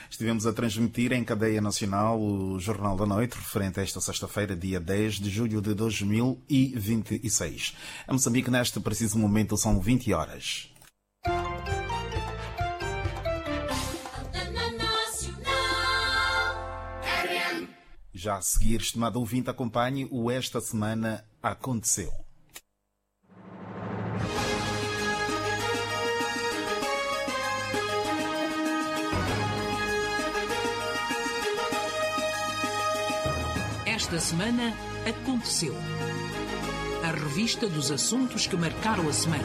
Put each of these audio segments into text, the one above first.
Estivemos a transmitir em cadeia nacional o Jornal da Noite, referente a esta sexta-feira, dia 10 de julho de 2026. Em Moçambique, neste preciso momento, são 20 horas. Já a seguir, estimado ouvinte, acompanhe o Esta Semana Aconteceu. Esta semana aconteceu. A revista dos assuntos que marcaram a semana.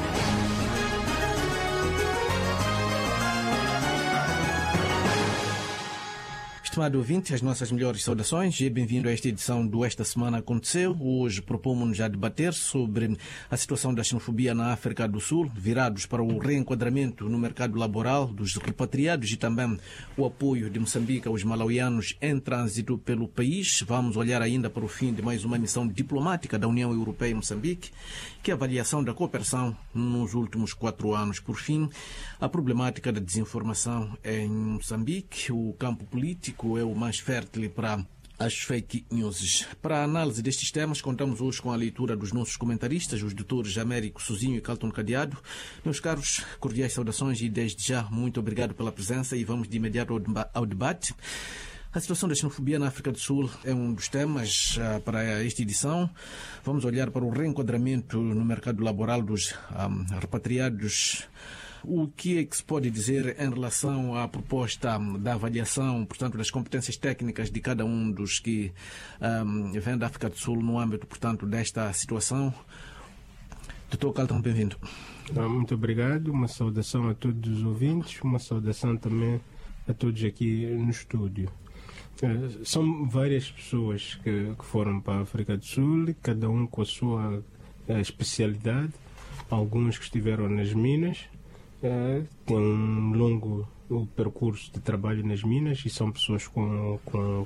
Estimado ouvinte, as nossas melhores saudações e bem-vindo a esta edição do Esta Semana Aconteceu. Hoje propomos-nos a debater sobre a situação da xenofobia na África do Sul, virados para o reenquadramento no mercado laboral dos repatriados e também o apoio de Moçambique aos malauianos em trânsito pelo país. Vamos olhar ainda para o fim de mais uma missão diplomática da União Europeia em Moçambique, que é a avaliação da cooperação nos últimos 4 anos. Por fim, a problemática da desinformação em Moçambique, o campo político é o mais fértil para as fake news. Para a análise destes temas, contamos hoje com a leitura dos nossos comentaristas, os doutores Américo Sozinho e Calton Cadeado. Meus caros, cordiais saudações e desde já muito obrigado pela presença e vamos de imediato ao debate. A situação da xenofobia na África do Sul é um dos temas para esta edição. Vamos olhar para o reenquadramento no mercado laboral dos repatriados. O que é que se pode dizer em relação à proposta da avaliação, portanto, das competências técnicas de cada um dos que vêm da África do Sul no âmbito, portanto, desta situação? Doutor Calton, bem-vindo. Muito obrigado. Uma saudação a todos os ouvintes, uma saudação também a todos aqui no estúdio. São várias pessoas que foram para a África do Sul, cada um com a sua especialidade. Alguns que estiveram nas minas, têm um longo percurso de trabalho nas minas e são pessoas com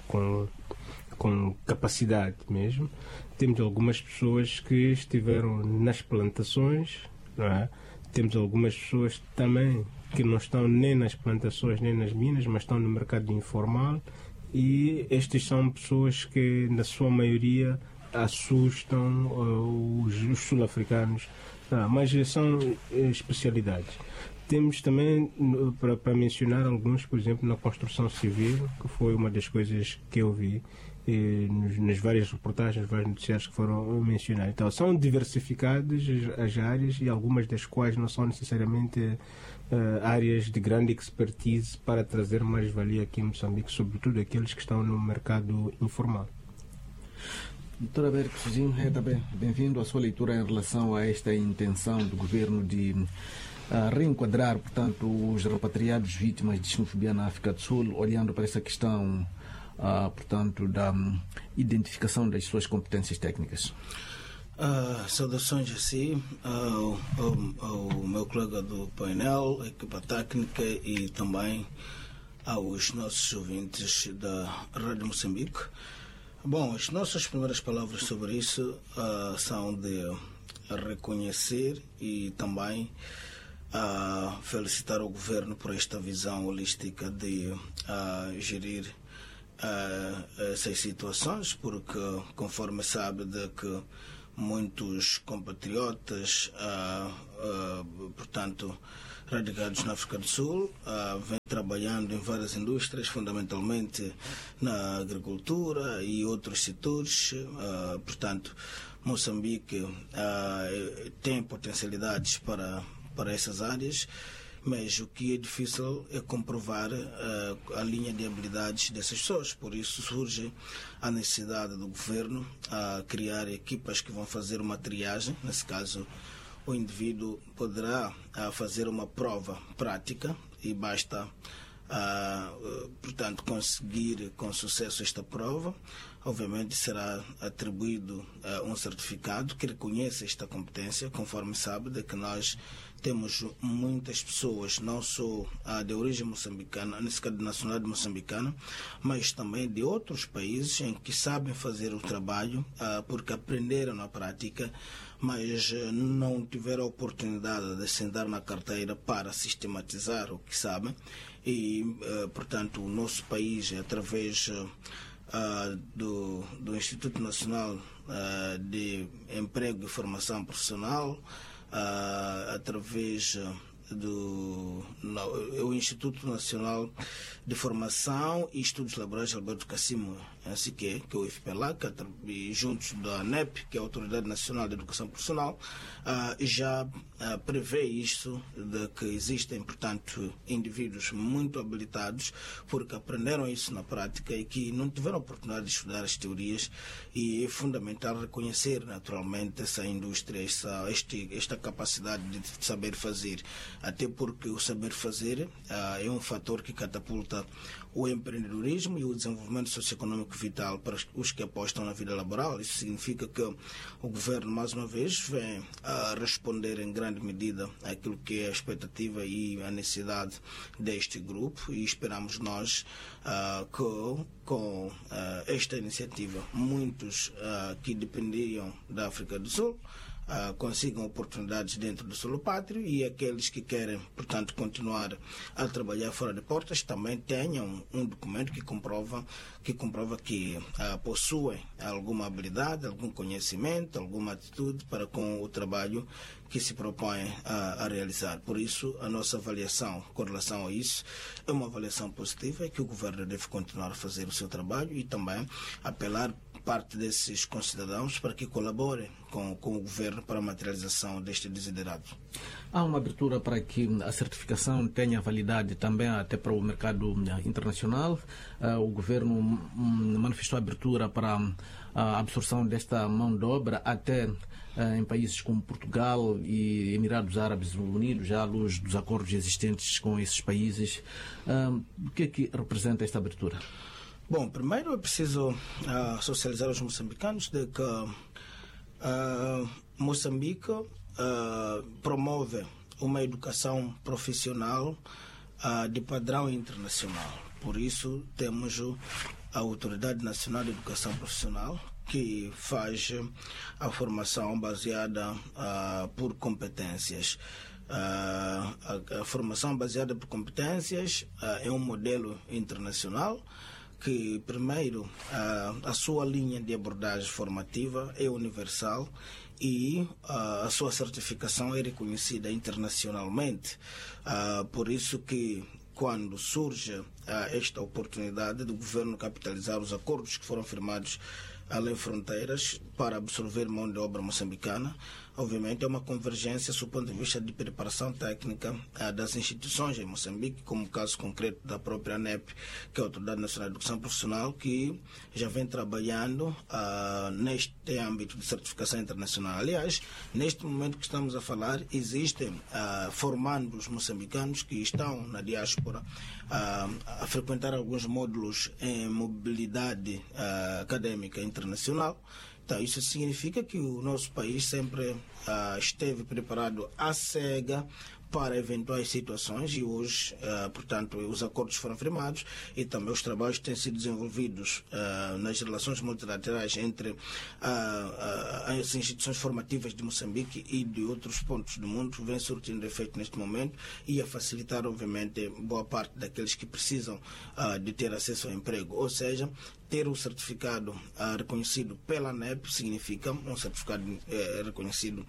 capacidade mesmo. Temos algumas pessoas que estiveram nas plantações, não é? Temos algumas pessoas também que não estão nem nas plantações nem nas minas, mas estão no mercado informal, e estas são pessoas que, na sua maioria, assustam os sul-africanos, mas são especialidades. Temos também, para mencionar alguns, por exemplo, na construção civil, que foi uma das coisas que eu vi nas várias reportagens, vários noticiários que foram mencionados. Então, são diversificadas as áreas e algumas das quais não são necessariamente áreas de grande expertise para trazer mais valia aqui em Moçambique, sobretudo aqueles que estão no mercado informal. Doutor Américo Sozinho, também bem-vindo à sua leitura em relação a esta intenção do governo de reenquadrar, portanto, os repatriados vítimas de xenofobia na África do Sul, olhando para essa questão, portanto, da identificação das suas competências técnicas. Saudações a si, ao meu colega do painel, a equipa técnica e também aos nossos ouvintes da Rádio Moçambique. Bom, as nossas primeiras palavras sobre isso são de reconhecer e também felicitar o governo por esta visão holística de gerir essas situações, porque, conforme sabe, de que muitos compatriotas, portanto, radicados na África do Sul, vêm trabalhando em várias indústrias, fundamentalmente na agricultura e outros setores. Portanto, Moçambique tem potencialidades para essas áreas, mas o que é difícil é comprovar a linha de habilidades dessas pessoas. Por isso surge a necessidade do governo a criar equipas que vão fazer uma triagem. Nesse caso, o indivíduo poderá fazer uma prova prática e basta, portanto, conseguir com sucesso esta prova. obviamente será atribuído um certificado que reconheça esta competência, conforme sabe de que nós temos muitas pessoas, não só de origem moçambicana, nesse caso de nacionalidade moçambicana, mas também de outros países em que sabem fazer o trabalho, porque aprenderam na prática, mas não tiveram a oportunidade de sentar na carteira para sistematizar o que sabem. E, portanto, o nosso país, através do Instituto Nacional de Emprego e Formação Profissional, através do Instituto Nacional de Formação e Estudos Laborais Alberto Cassimo, assim que é o IFPLAC, e juntos da ANEP, que é a Autoridade Nacional de Educação Profissional, já prevê isso, de que existem, portanto, indivíduos muito habilitados, porque aprenderam isso na prática e que não tiveram a oportunidade de estudar as teorias, e é fundamental reconhecer naturalmente essa indústria, esta capacidade de saber fazer, até porque o saber fazer é um fator que catapulta o empreendedorismo e o desenvolvimento socioeconômico vital para os que apostam na vida laboral. Isso significa que o governo, mais uma vez, vem a responder em grande medida àquilo que é a expectativa e a necessidade deste grupo, e esperamos nós que com esta iniciativa muitos que dependiam da África do Sul consigam oportunidades dentro do solo pátrio, e aqueles que querem, portanto, continuar a trabalhar fora de portas também tenham um documento que comprova que possuem alguma habilidade, algum conhecimento, alguma atitude para com o trabalho que se propõe a realizar. Por isso, a nossa avaliação com relação a isso é uma avaliação positiva, e que o governo deve continuar a fazer o seu trabalho e também apelar parte desses concidadãos para que colaborem com o governo para a materialização deste desiderado. Há uma abertura para que a certificação tenha validade também até para o mercado internacional. O governo manifestou abertura para a absorção desta mão de obra até em países como Portugal e Emirados Árabes Unidos, já à luz dos acordos existentes com esses países. O que é que representa esta abertura? Bom, primeiro é preciso socializar os moçambicanos de que Moçambique promove uma educação profissional de padrão internacional. Por isso, temos a Autoridade Nacional de Educação Profissional, que faz a formação baseada por competências. A formação baseada por competências é um modelo internacional que, primeiro, a sua linha de abordagem formativa é universal e a sua certificação é reconhecida internacionalmente. Por isso que, quando surge esta oportunidade do governo capitalizar os acordos que foram firmados além fronteiras para absorver mão de obra moçambicana, obviamente é uma convergência do ponto de vista de preparação técnica das instituições em Moçambique, como o caso concreto da própria ANEP, que é a Autoridade Nacional de Educação Profissional, que já vem trabalhando neste âmbito de certificação internacional. Aliás, neste momento que estamos a falar, existem formandos moçambicanos que estão na diáspora a frequentar alguns módulos em mobilidade académica internacional. Então, isso significa que o nosso país sempre esteve preparado à cega para eventuais situações, e hoje, portanto, os acordos foram firmados e também os trabalhos têm sido desenvolvidos nas relações multilaterais entre as instituições formativas de Moçambique e de outros pontos do mundo, vem surtindo efeito neste momento e a facilitar, obviamente, boa parte daqueles que precisam de ter acesso ao emprego. Ou seja, ter o certificado reconhecido pela ANEP significa um certificado reconhecido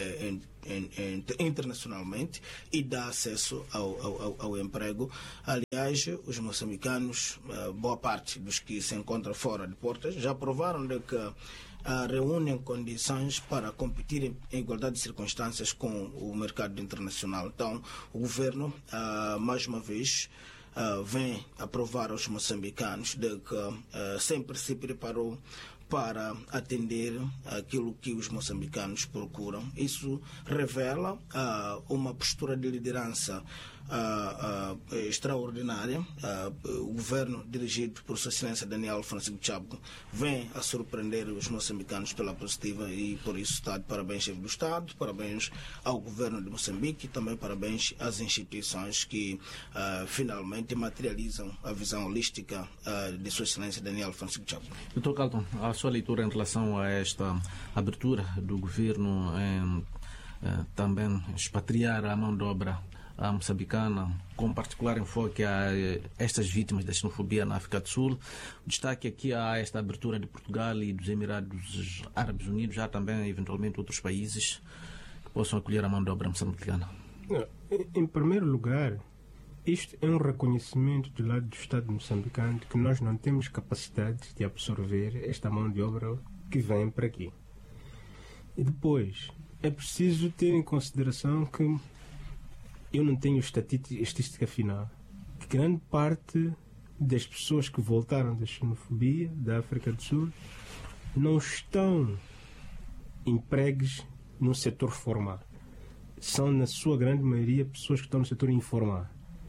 internacionalmente e dá acesso ao emprego. Aliás, os moçambicanos, boa parte dos que se encontram fora de portas, já provaram de que reúnem condições para competir em igualdade de circunstâncias com o mercado internacional. Então, o governo, mais uma vez, vem aprovar aos moçambicanos de que sempre se preparou para atender aquilo que os moçambicanos procuram. Isso revela uma postura de liderança extraordinária. O governo, dirigido por Sua Excelência Daniel Francisco Chapo, vem a surpreender os moçambicanos pela positiva e por isso está de parabéns ao chefe do Estado, parabéns ao governo de Moçambique e também parabéns às instituições que finalmente materializam a visão holística de Sua Excelência Daniel Francisco Chapo. Dr. Carlton, a sua leitura em relação a esta abertura do governo em também expatriar a mão de obra moçambicana, com particular enfoque a estas vítimas da xenofobia na África do Sul. O destaque aqui a esta abertura de Portugal e dos Emirados Árabes Unidos, já também eventualmente outros países que possam acolher a mão de obra moçambicana. Em primeiro lugar, isto é um reconhecimento do lado do Estado moçambicano de que nós não temos capacidade de absorver esta mão de obra que vem para aqui. E depois, é preciso ter em consideração que eu não tenho estatística final. Que grande parte das pessoas que voltaram da xenofobia da África do Sul não estão empregues no setor formal. São, na sua grande maioria, pessoas que estão no setor informal.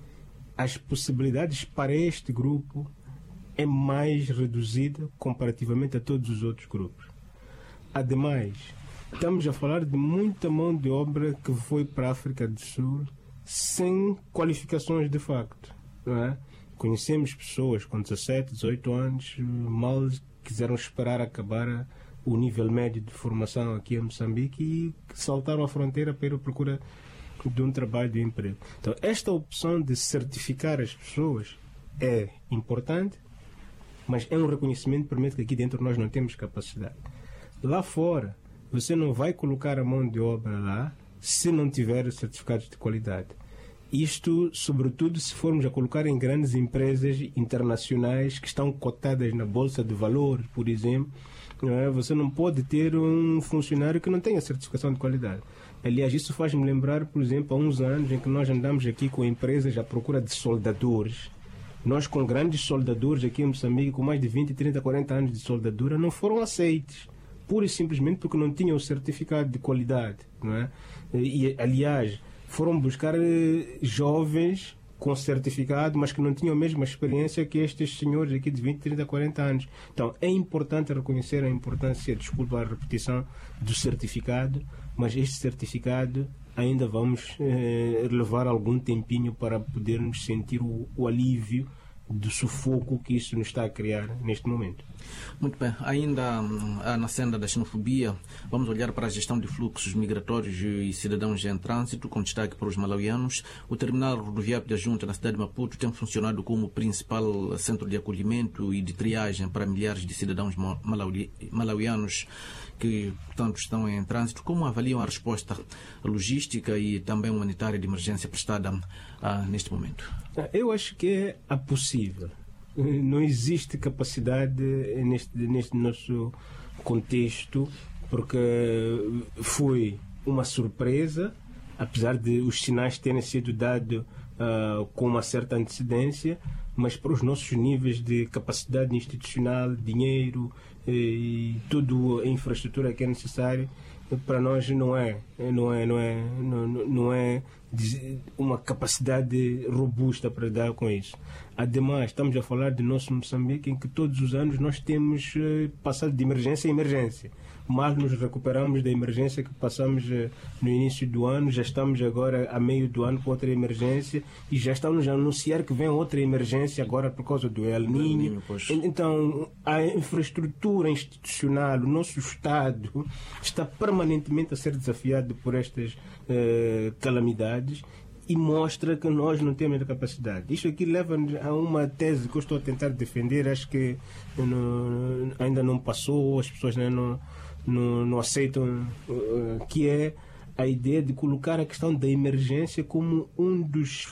As possibilidades para este grupo é mais reduzida comparativamente a todos os outros grupos. Ademais, estamos a falar de muita mão de obra que foi para a África do Sul sem qualificações de facto. Não é? Conhecemos pessoas com 17, 18 anos, mal quiseram esperar acabar o nível médio de formação aqui em Moçambique e saltaram a fronteira para ir à procura de um trabalho de emprego. Então, esta opção de certificar as pessoas é importante, mas é um reconhecimento, permite que aqui dentro nós não temos capacidade. Lá fora, você não vai colocar a mão de obra lá se não tiver certificados de qualidade. Isto, sobretudo, se formos a colocar em grandes empresas internacionais que estão cotadas na Bolsa de Valores, por exemplo, não é? Você não pode ter um funcionário que não tenha certificação de qualidade. Aliás, isso faz-me lembrar, por exemplo, há uns anos em que nós andamos aqui com empresas à procura de soldadores. Nós, com grandes soldadores aqui em Moçambique, com mais de 20, 30, 40 anos de soldadura, não foram aceitos, pura e simplesmente porque não tinham o certificado de qualidade. Não é? E, aliás, foram buscar jovens com certificado, mas que não tinham a mesma experiência que estes senhores aqui de 20, 30, 40 anos. Então, é importante reconhecer a importância, desculpa a repetição, do certificado, mas este certificado ainda vamos levar algum tempinho para podermos sentir o alívio do sufoco que isso nos está a criar neste momento. Muito bem, ainda na senda da xenofobia, vamos olhar para a gestão de fluxos migratórios e cidadãos em trânsito, com destaque para os malauianos. O terminal rodoviário da Junta na cidade de Maputo tem funcionado como principal centro de acolhimento e de triagem para milhares de cidadãos malauianos que, portanto, estão em trânsito. Como avaliam a resposta logística e também humanitária de emergência prestada neste momento? Eu acho que é possível. Não existe capacidade neste nosso contexto, porque foi uma surpresa, apesar de os sinais terem sido dados com uma certa antecedência, mas para os nossos níveis de capacidade institucional, dinheiro e toda a infraestrutura que é necessária, para nós não é uma capacidade robusta para lidar com isso. Ademais, estamos a falar de nosso Moçambique, em que todos os anos nós temos passado de emergência em emergência. Mas nos recuperamos da emergência que passamos no início do ano, já estamos agora a meio do ano com outra emergência e já estamos a anunciar que vem outra emergência agora por causa do El Niño. Então, a infraestrutura institucional, o nosso Estado está permanentemente a ser desafiado por estas calamidades e mostra que nós não temos a capacidade. Isto aqui leva-nos a uma tese que eu estou a tentar defender, acho que ainda não passou, as pessoas não aceitam, que é a ideia de colocar a questão da emergência como um dos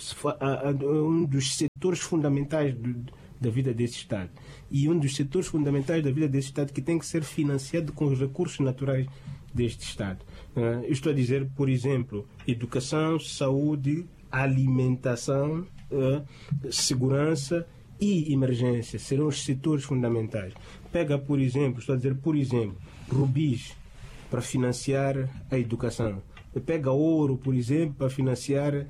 setores fundamentais da vida desse Estado. E um dos setores fundamentais da vida desse Estado que tem que ser financiado com os recursos naturais deste Estado. Estou a dizer, por exemplo, educação, saúde, alimentação, segurança e emergência serão os setores fundamentais. Pega, por exemplo, estou a dizer, por exemplo, Rubis para financiar a educação, pega ouro, por exemplo, para financiar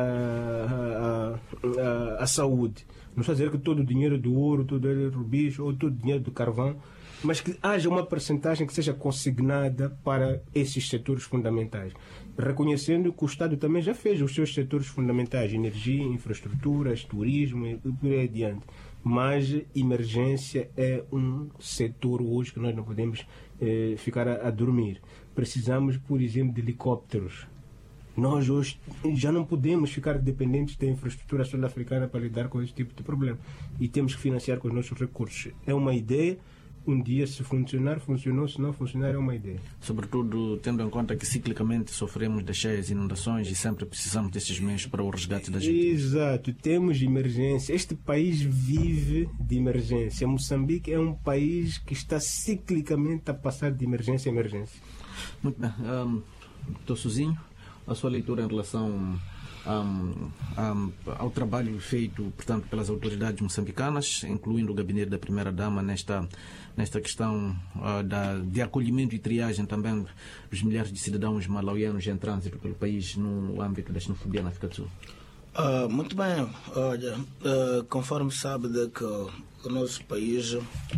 a saúde. Não estou a dizer que todo o dinheiro do ouro, todo o dinheiro do rubis ou todo o dinheiro do carvão, mas que haja uma percentagem que seja consignada para esses setores fundamentais. Reconhecendo que o Estado também já fez os seus setores fundamentais, energia, infraestruturas, turismo e por aí adiante. Mas emergência é um setor hoje que nós não podemos ficar a dormir. Precisamos, por exemplo, de helicópteros. Nós hoje já não podemos ficar dependentes da infraestrutura sul-africana para lidar com esse tipo de problema. E temos que financiar com os nossos recursos. É uma ideia. Um dia, se funcionar, funcionou. Se não funcionar, é uma ideia. Sobretudo tendo em conta que ciclicamente sofremos de cheias e inundações e sempre precisamos desses meios para o resgate da gente. Exato, temos emergência. Este país vive de emergência. Moçambique é um país que está ciclicamente a passar de emergência em emergência. Muito bem. Doutor Suzinho, a sua leitura em relação ao trabalho feito, portanto, pelas autoridades moçambicanas, incluindo o gabinete da Primeira-Dama nesta questão de acolhimento e triagem também dos milhares de cidadãos malauianos em trânsito pelo país no âmbito da xenofobia na África do Sul. Muito bem. Olha, conforme sabe de que o nosso país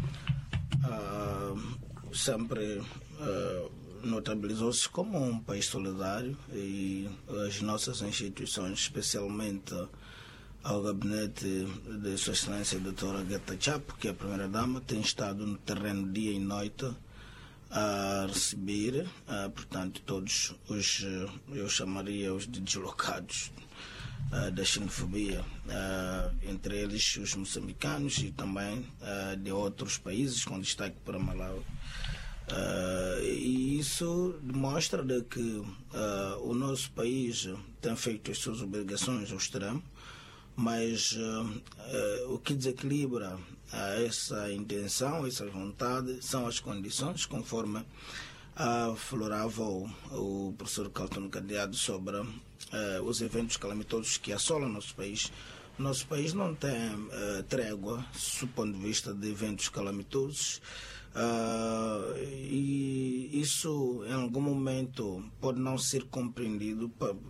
sempre notabilizou-se como um país solidário e as nossas instituições, especialmente ao gabinete de Sua Excelência a Doutora Guetta Chapo, que é a Primeira-Dama, tem estado no terreno dia e noite a receber, portanto, todos os, eu chamaria os deslocados da xenofobia, entre eles os moçambicanos e também de outros países, com destaque para Malawi. E isso demonstra de que o nosso país tem feito as suas obrigações ao extremo, mas o que desequilibra essa intenção, essa vontade, são as condições, conforme aflorava o professor Calton Cadeado sobre os eventos calamitosos que assolam o nosso país. Nosso país não tem trégua, do ponto de vista de eventos calamitosos. E isso em algum momento pode não ser compreendido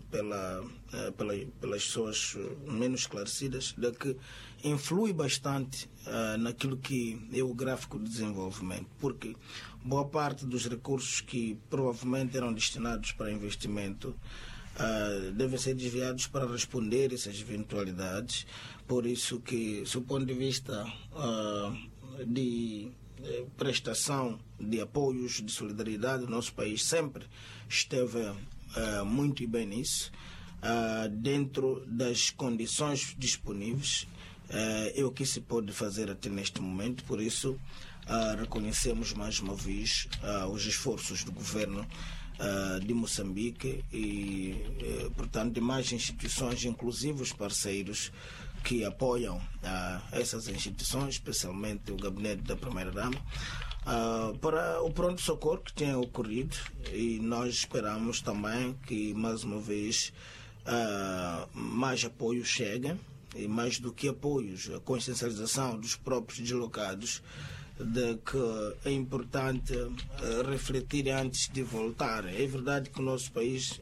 pelas pessoas menos esclarecidas, de que influi bastante naquilo que é o gráfico de desenvolvimento, porque boa parte dos recursos que provavelmente eram destinados para investimento devem ser desviados para responder a essas eventualidades. Por isso que, do ponto de vista de prestação de apoios, de solidariedade, o nosso país sempre esteve muito e bem nisso, dentro das condições disponíveis. É o que se pode fazer até neste momento. Por isso reconhecemos mais uma vez os esforços do governo de Moçambique e, portanto, demais instituições, inclusive os parceiros que apoiam essas instituições, especialmente o gabinete da Primeira-Dama, para o pronto-socorro que tem ocorrido, e nós esperamos também que, mais uma vez, mais apoios cheguem, e mais do que apoios, a consciencialização dos próprios deslocados de que é importante refletir antes de voltar. É verdade que o nosso país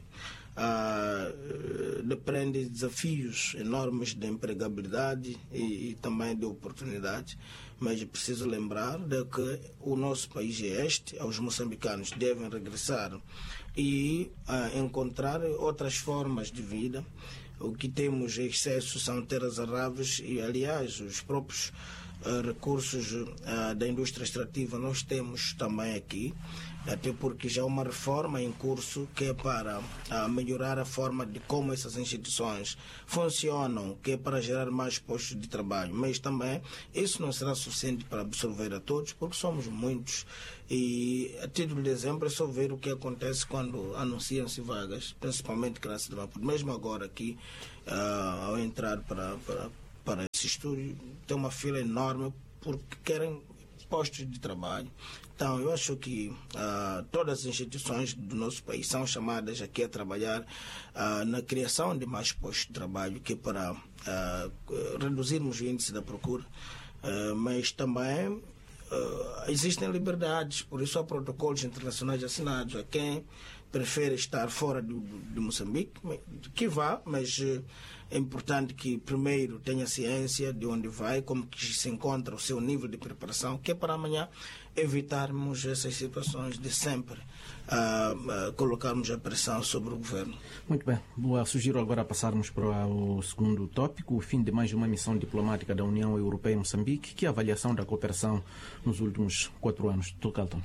depende de desafios enormes de empregabilidade e também de oportunidades, mas é preciso lembrar de que o nosso país é este, os moçambicanos devem regressar e encontrar outras formas de vida. O que temos em excesso são terras arráveis e, aliás, os próprios recursos da indústria extrativa nós temos também aqui, até porque já há uma reforma em curso que é para melhorar a forma de como essas instituições funcionam, que é para gerar mais postos de trabalho, mas também isso não será suficiente para absorver a todos, porque somos muitos, e a título de exemplo é só ver o que acontece quando anunciam-se vagas, principalmente classe de Maputo. Mesmo agora aqui, ao entrar para esse estúdio, tem uma fila enorme porque querem postos de trabalho. Então, eu acho que todas as instituições do nosso país são chamadas aqui a trabalhar na criação de mais postos de trabalho, que é para reduzirmos o índice da procura, mas também existem liberdades, por isso há protocolos internacionais assinados. A quem prefere estar fora de Moçambique, que vá, mas é importante que primeiro tenha ciência de onde vai, como que se encontra o seu nível de preparação, que é para amanhã evitarmos essas situações de sempre colocarmos a pressão sobre o governo. Muito bem. Sugiro agora passarmos para o segundo tópico, o fim de mais uma missão diplomática da União Europeia em Moçambique. Que é a avaliação da cooperação nos últimos 4 anos? Tu, Carlton.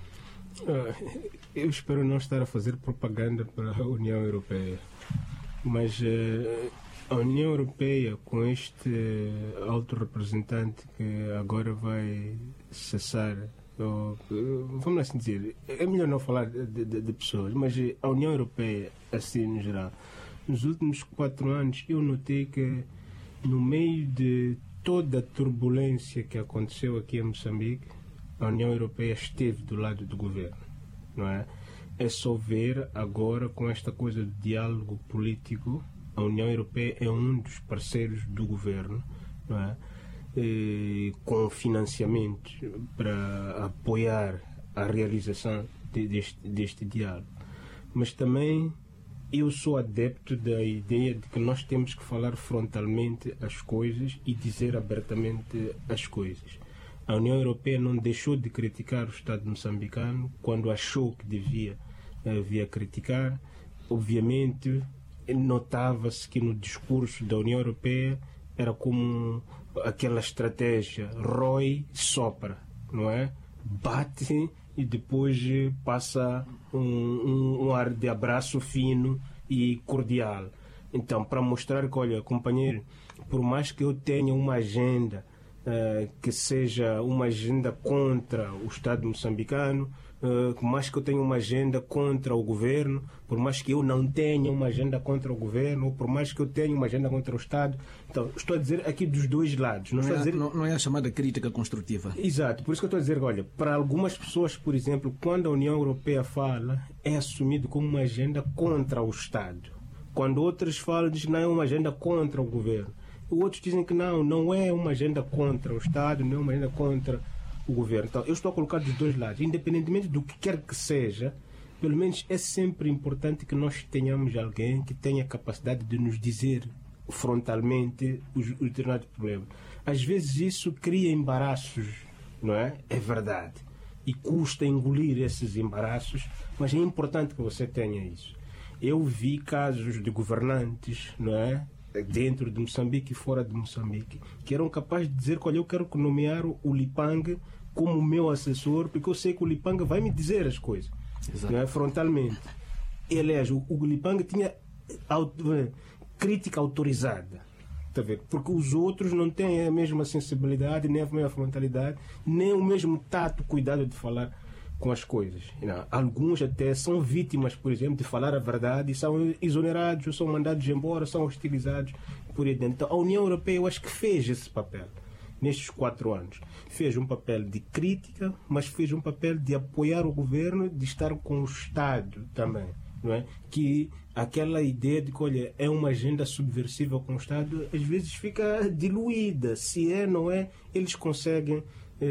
Eu espero não estar a fazer propaganda para a União Europeia, mas a União Europeia, com este alto representante que agora vai cessar, vamos assim dizer, é melhor não falar de pessoas, mas a União Europeia, assim no geral, nos últimos 4 anos eu notei que no meio de toda a turbulência que aconteceu aqui em Moçambique, a União Europeia esteve do lado do governo, não é? É só ver agora com esta coisa de diálogo político, a União Europeia é um dos parceiros do governo, não é? Com financiamento para apoiar a realização deste diálogo. Mas também eu sou adepto da ideia de que nós temos que falar frontalmente as coisas e dizer abertamente as coisas. A União Europeia não deixou de criticar o Estado moçambicano quando achou que devia criticar. Obviamente, notava-se que no discurso da União Europeia era como aquela estratégia rói sopra, não é? Bate e depois passa um ar de abraço fino e cordial. Então, para mostrar que, olha, companheiro, por mais que eu tenha uma agenda que seja uma agenda contra o Estado moçambicano, por mais que eu tenha uma agenda contra o governo, por mais que eu não tenha uma agenda contra o governo, ou por mais que eu tenha uma agenda contra o Estado. Então, estou a dizer aqui dos dois lados. Não é a chamada crítica construtiva. Exato, por isso que eu estou a dizer, olha, para algumas pessoas, por exemplo, quando a União Europeia fala, é assumido como uma agenda contra o Estado. Quando outros falam, diz que não é uma agenda contra o governo. Outros dizem que não é uma agenda contra o Estado, não é uma agenda contra o governo. Então, eu estou a colocar dos dois lados. Independentemente do que quer que seja, pelo menos é sempre importante que nós tenhamos alguém que tenha capacidade de nos dizer frontalmente os determinados problemas. Às vezes isso cria embaraços, não é? É verdade. E custa engolir esses embaraços, mas é importante que você tenha isso. Eu vi casos de governantes, não é? Dentro de Moçambique e fora de Moçambique, que eram capazes de dizer que, olha, eu quero nomear o Lipang como meu assessor, porque eu sei que o Lipang vai me dizer as coisas, não é? Frontalmente. E, aliás, o Lipang tinha crítica autorizada, tá vendo? Porque os outros não têm a mesma sensibilidade, nem a mesma frontalidade, nem o mesmo tato, cuidado de falar com as coisas. Não, alguns até são vítimas, por exemplo, de falar a verdade e são exonerados, ou são mandados embora, são hostilizados por aí dentro. Então, a União Europeia, eu acho que fez esse papel nestes 4 anos. Fez um papel de crítica, mas fez um papel de apoiar o governo, de estar com o Estado também, não é? Que aquela ideia de que, olha, é uma agenda subversiva com o Estado, às vezes fica diluída. Se é, não é, eles conseguem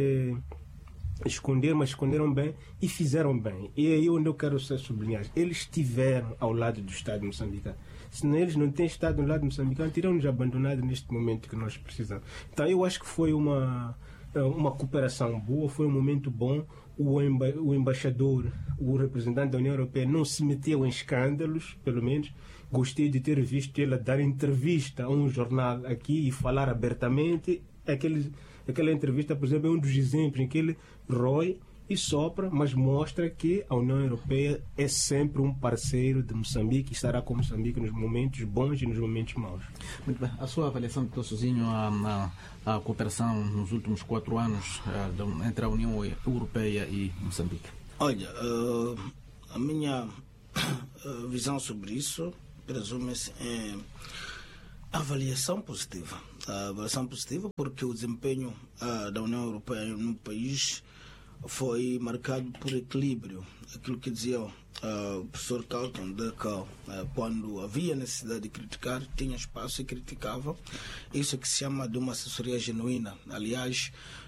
esconder, mas esconderam bem e fizeram bem. E é aí onde eu quero sublinhar. Eles estiveram ao lado do Estado moçambicano. Se eles não têm estado ao lado moçambicano, teriam-nos abandonado neste momento que nós precisamos. Então eu acho que foi uma cooperação boa, foi um momento bom. O embaixador, o representante da União Europeia não se meteu em escândalos, pelo menos. Gostei de ter visto ele dar entrevista a um jornal aqui e falar abertamente. Aquela entrevista, por exemplo, é um dos exemplos em que ele rói e sopra, mas mostra que a União Europeia é sempre um parceiro de Moçambique e estará com Moçambique nos momentos bons e nos momentos maus. Muito bem. A sua avaliação, doutor Sozinho, a cooperação nos últimos 4 anos entre a União Europeia e Moçambique? Olha, a minha visão sobre isso presume-se em avaliação positiva. A avaliação positiva porque o desempenho da União Europeia no país foi marcado por equilíbrio. Aquilo que dizia o professor Carlton, quando havia necessidade de criticar, tinha espaço e criticava. Isso é que se chama de uma assessoria genuína. Aliás,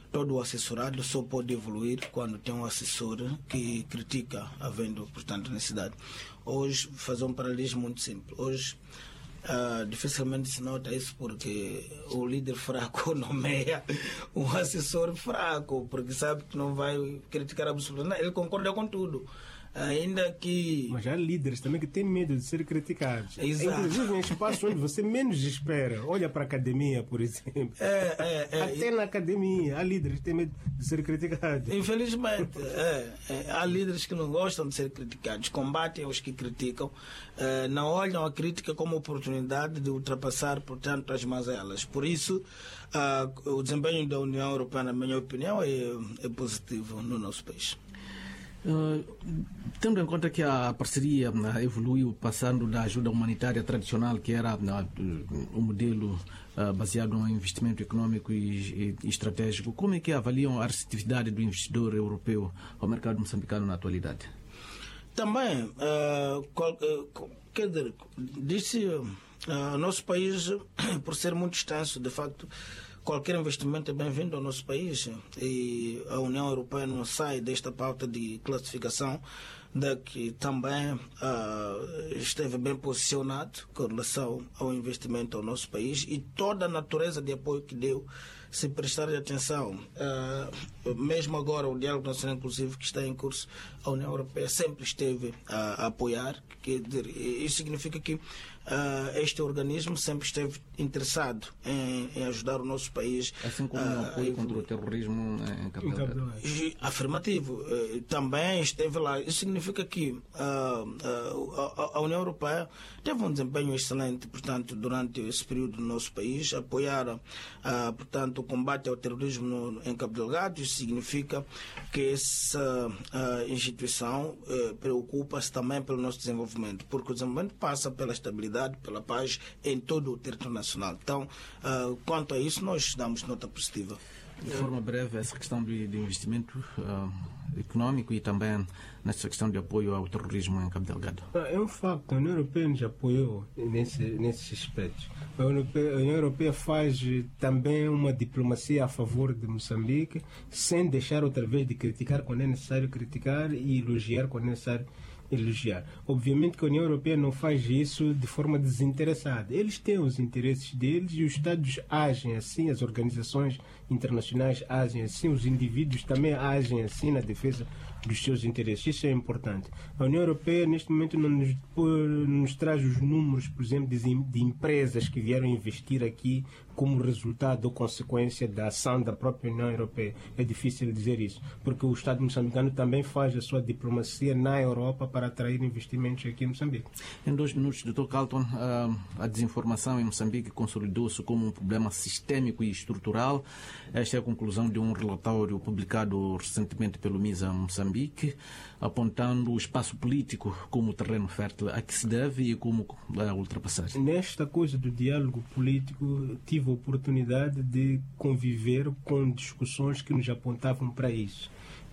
todo o assessorado só pode evoluir quando tem um assessor que critica, havendo, portanto, necessidade. Hoje, fazer um paralelismo muito simples. Hoje, dificilmente se nota isso porque o líder fraco nomeia um assessor fraco, porque sabe que não vai criticar absolutamente. Ele concorda com tudo. Ainda que... Mas há líderes também que têm medo de ser criticados. Exato. Inclusive em espaços onde você menos espera. Olha para a academia, por exemplo. Até na academia há líderes que têm medo de ser criticados. Infelizmente, há líderes que não gostam de ser criticados, combatem os que criticam, não olham a crítica como oportunidade de ultrapassar, portanto, as mazelas. Por isso, o desempenho da União Europeia, na minha opinião, é positivo no nosso país. Tendo em conta que a parceria evoluiu, passando da ajuda humanitária tradicional, que era um modelo baseado no investimento econômico e estratégico, como é que avaliam a receptividade do investidor europeu ao mercado moçambicano na atualidade? Também, quer dizer, disse, nosso país, por ser muito extenso, de facto, qualquer investimento é bem-vindo ao nosso país, e a União Europeia não sai desta pauta de classificação, da que também esteve bem posicionado com relação ao investimento ao nosso país, e toda a natureza de apoio que deu, se prestar atenção, mesmo agora o diálogo nacional inclusive que está em curso, a União Europeia sempre esteve a apoiar. Quer dizer, isso significa que este organismo sempre esteve interessado em ajudar o nosso país. Assim como o apoio contra o terrorismo em Cabo Delgado. Afirmativo. Também esteve lá. Isso significa que a União Europeia teve um desempenho excelente, portanto, durante esse período no nosso país, apoiaram, portanto, o combate ao terrorismo em Cabo Delgado. Isso significa que essa instituição preocupa-se também pelo nosso desenvolvimento, porque o desenvolvimento passa pela estabilidade, pela paz em todo o território nacional. Então, quanto a isso, nós damos nota positiva. De forma breve, essa questão do investimento econômico e também nessa questão de apoio ao terrorismo em Cabo Delgado. É um facto, a União Europeia nos apoiou nesses aspectos. A União Europeia faz também uma diplomacia a favor de Moçambique, sem deixar outra vez de criticar quando é necessário criticar e elogiar quando é necessário elogiar. Obviamente que a União Europeia não faz isso de forma desinteressada. Eles têm os interesses deles e os Estados agem assim, as organizações internacionais agem assim, os indivíduos também agem assim na defesa dos seus interesses. Isso é importante. A União Europeia, neste momento, não nos traz os números, por exemplo, de empresas que vieram investir aqui como resultado ou consequência da ação da própria União Europeia. É difícil dizer isso, porque o Estado moçambicano também faz a sua diplomacia na Europa para atrair investimentos aqui em Moçambique. Em 2 minutos, Dr. Carlton, a desinformação em Moçambique consolidou-se como um problema sistémico e estrutural. Esta é a conclusão de um relatório publicado recentemente pelo MISA Moçambique, apontando o espaço político como terreno fértil a que se deve e como ultrapassar. Nesta coisa do diálogo político, tive a oportunidade de conviver com discussões que nos apontavam para isso.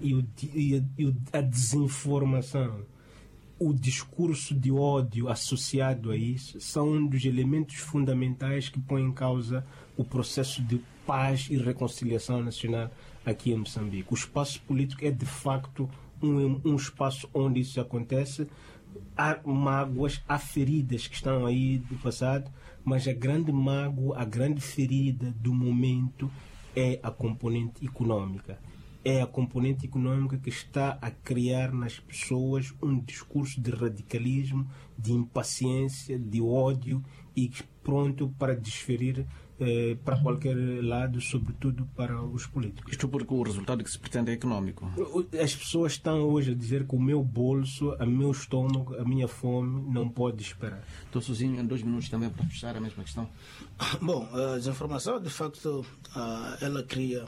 E a desinformação, o discurso de ódio associado a isso, são um dos elementos fundamentais que põem em causa o processo de paz e reconciliação nacional aqui em Moçambique. O espaço político é, de facto, um espaço onde isso acontece. Há mágoas, há feridas que estão aí do passado, mas a grande mágoa, a grande ferida do momento é a componente econômica. É a componente econômica que está a criar nas pessoas um discurso de radicalismo, de impaciência, de ódio e pronto para desferir para qualquer lado, sobretudo para os políticos. Isto porque o resultado que se pretende é econômico. As pessoas estão hoje a dizer que o meu bolso, o meu estômago, a minha fome não pode esperar. Estou sozinho em 2 minutos também para fechar a mesma questão. Bom, a desinformação, de facto, ela cria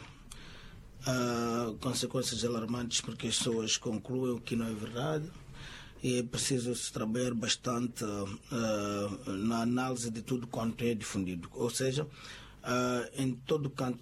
consequências alarmantes porque as pessoas concluem o que não é verdade. E é preciso se trabalhar bastante na análise de tudo quanto é difundido. Ou seja, em todo canto